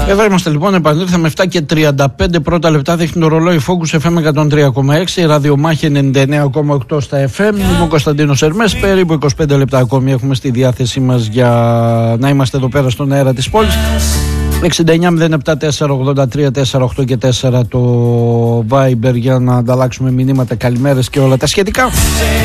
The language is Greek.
Εδώ είμαστε λοιπόν, επανήλθαμε 7 και 35 πρώτα λεπτά, δείχνει το ρολόι Focus FM 103,6, ραδιομάχη 99,8 στα FM. Είμαι ο Κωνσταντίνος Ερμές, περίπου 25 λεπτά ακόμη έχουμε στη διάθεσή μας για να είμαστε εδώ πέρα στον αέρα της πόλης. 69-07-483-4-8 και 4 το Viber για να ανταλλάξουμε μηνύματα, καλημέρες και όλα τα σχετικά.